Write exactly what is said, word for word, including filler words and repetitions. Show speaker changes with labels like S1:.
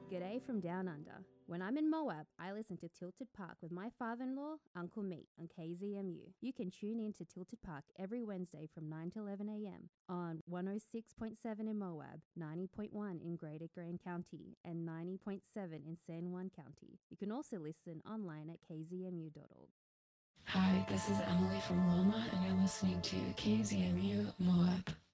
S1: G'day from Down Under. When I'm in Moab, I listen to Tilted Park with my father-in-law, Uncle Meat, on K Z M U. You can tune in to Tilted Park every Wednesday from nine to eleven a.m. on one oh six point seven in Moab, ninety point one in Greater Grand County, and ninety point seven in San Juan County. You can also listen online at k z m u dot org.
S2: Hi, this is Emily from Wilma, and you're listening to K Z M U Moab.